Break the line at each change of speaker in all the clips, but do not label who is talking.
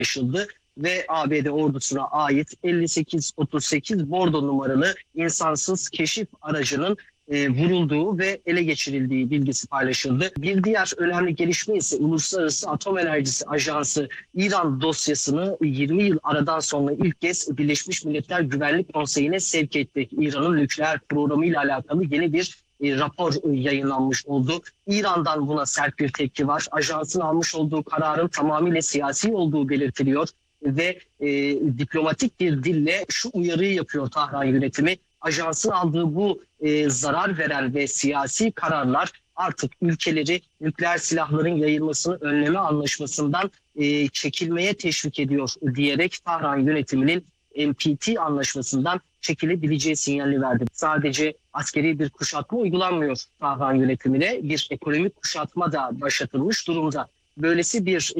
paylaşıldı ve ABD ordusuna ait 5838 bordo numaralı insansız keşif aracının vurulduğu ve ele geçirildiği bilgisi paylaşıldı. Bir diğer önemli gelişme ise Uluslararası Atom Enerjisi Ajansı İran dosyasını 20 yıl aradan sonra ilk kez Birleşmiş Milletler Güvenlik Konseyi'ne sevk etti. İran'ın nükleer programı ile alakalı yeni bir rapor yayınlanmış oldu. İran'dan buna sert bir tepki var. Ajansın almış olduğu kararın tamamıyla siyasi olduğu belirtiliyor ve diplomatik bir dille şu uyarıyı yapıyor Tahran yönetimi. Ajansın aldığı bu zarar veren ve siyasi kararlar artık ülkeleri nükleer silahların yayılmasını önleme anlaşmasından çekilmeye teşvik ediyor diyerek Tahran yönetiminin NPT anlaşmasından çekilebileceği sinyalini verdi. Sadece askeri bir kuşatma uygulanmıyor Tahran yönetimine, bir ekonomik kuşatma da başlatılmış durumda. Böylesi bir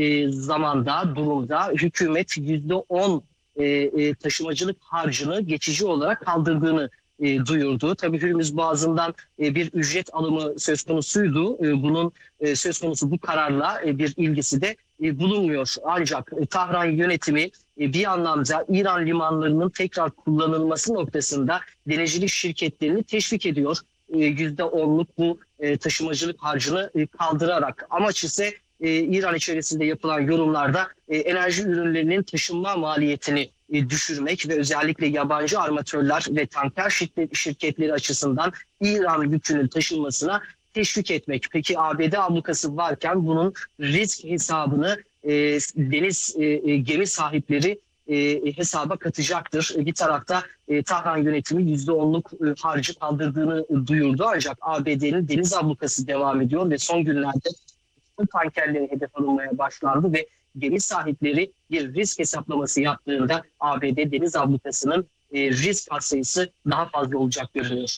durumda hükümet %10 taşımacılık harcını geçici olarak kaldırdığını duyurdu. Tabii Hürmüz Boğazı'ndan bir ücret alımı söz konusuydu. Bunun söz konusu bu kararla bir ilgisi de bulunmuyor. Ancak Tahran yönetimi bir anlamda İran limanlarının tekrar kullanılması noktasında denizcilik şirketlerini teşvik ediyor. %10'luk bu taşımacılık harcını kaldırarak. Amaç ise İran içerisinde yapılan yorumlarda enerji ürünlerinin taşınma maliyetini düşürmek ve özellikle yabancı armatörler ve tanker şirketleri açısından İran yükünün taşınmasına teşvik etmek. Peki ABD ablukası varken bunun risk hesabını deniz gemi sahipleri hesaba katacaktır. Bir tarafta Tahran yönetimi %10'luk harcı kaldırdığını duyurdu, ancak ABD'nin deniz ablukası devam ediyor ve son günlerde tankerlerin hedef alınmaya başlandı ve gemi sahipleri bir risk hesaplaması yaptığında ABD deniz ablukasının risk katsayısı daha fazla olacak görünüyor.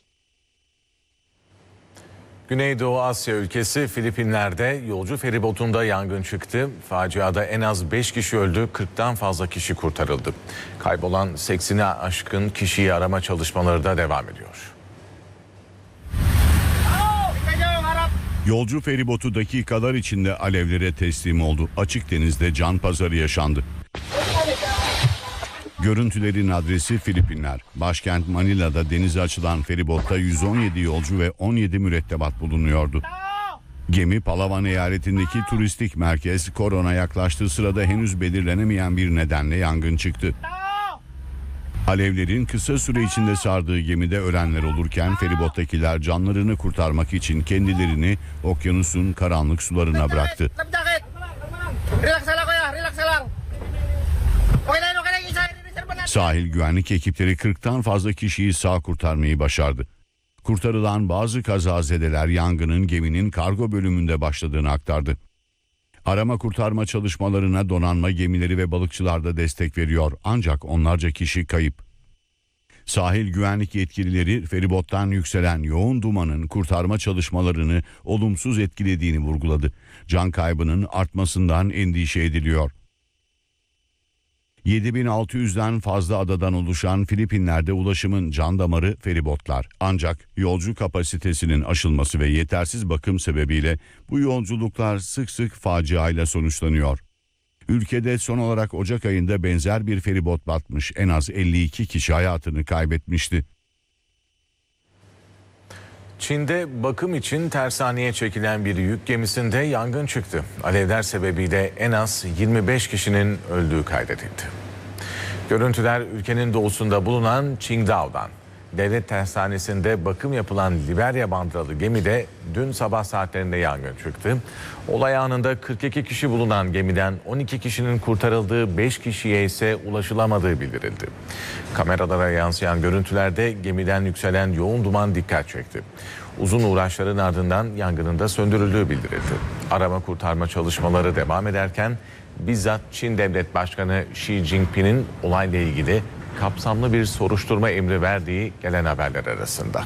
Güneydoğu Asya ülkesi Filipinler'de yolcu feribotunda yangın çıktı. Faciada en az 5 kişi öldü, 40'tan fazla kişi kurtarıldı. Kaybolan 80'e aşkın kişiyi arama çalışmaları da devam ediyor.
Yolcu feribotu dakikalar içinde alevlere teslim oldu. Açık denizde can pazarı yaşandı. Görüntülerin adresi Filipinler. Başkent Manila'da denize açılan feribotta 117 yolcu ve 17 mürettebat bulunuyordu. Gemi Palawan eyaletindeki turistik merkez Coron'a yaklaştığı sırada henüz belirlenemeyen bir nedenle yangın çıktı. Alevlerin kısa süre içinde sardığı gemide ölenler olurken feribottakiler canlarını kurtarmak için kendilerini okyanusun karanlık sularına bıraktı. Sahil güvenlik ekipleri 40'tan fazla kişiyi sağ kurtarmayı başardı. Kurtarılan bazı kazazedeler yangının geminin kargo bölümünde başladığını aktardı. Arama kurtarma çalışmalarına donanma gemileri ve balıkçılar da destek veriyor, ancak onlarca kişi kayıp. Sahil güvenlik yetkilileri feribottan yükselen yoğun dumanın kurtarma çalışmalarını olumsuz etkilediğini vurguladı. Can kaybının artmasından endişe ediliyor. 7600'den fazla adadan oluşan Filipinler'de ulaşımın can damarı feribotlar. Ancak yolcu kapasitesinin aşılması ve yetersiz bakım sebebiyle bu yolculuklar sık sık faciayla sonuçlanıyor. Ülkede son olarak Ocak ayında benzer bir feribot batmış. En az 52 kişi hayatını kaybetmişti.
Çin'de bakım için tersaneye çekilen bir yük gemisinde yangın çıktı. Alevler sebebiyle en az 25 kişinin öldüğü kaydedildi. Görüntüler ülkenin doğusunda bulunan Qingdao'dan. Devlet tersanesinde bakım yapılan Liberya bandıralı gemide dün sabah saatlerinde yangın çıktı. Olay anında 42 kişi bulunan gemiden 12 kişinin kurtarıldığı, 5 kişiye ise ulaşılamadığı bildirildi. Kameralara yansıyan görüntülerde gemiden yükselen yoğun duman dikkat çekti. Uzun uğraşların ardından yangının da söndürüldüğü bildirildi. Arama kurtarma çalışmaları devam ederken bizzat Çin Devlet Başkanı Xi Jinping'in olayla ilgili kapsamlı bir soruşturma emri verdiği gelen haberler arasında.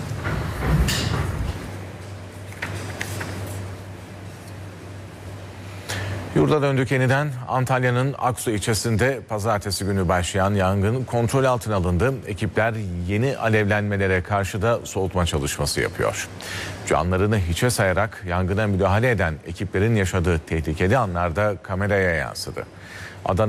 Yurda döndük yeniden. Antalya'nın Aksu ilçesinde pazartesi günü başlayan yangın kontrol altına alındı. Ekipler yeni alevlenmelere karşı da soğutma çalışması yapıyor. Canlarını hiçe sayarak yangına müdahale eden ekiplerin yaşadığı tehlikeli anlar da kameraya yansıdı.